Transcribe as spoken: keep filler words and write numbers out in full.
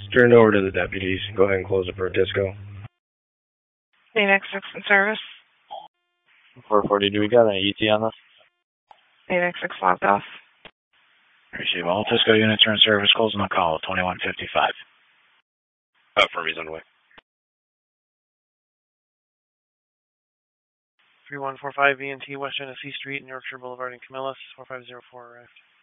Turn it over to the deputies. Go ahead and close it for a disco. Phoenix six in service. four forty, do we got an E T on this? Phoenix six logged off. Receive all Tisco units are in service. Closing the call at twenty-one fifty-five. Uh, for reason way. three one four five E N T West Genesee Street, Yorkshire Boulevard in Camillus, four five zero four arrived.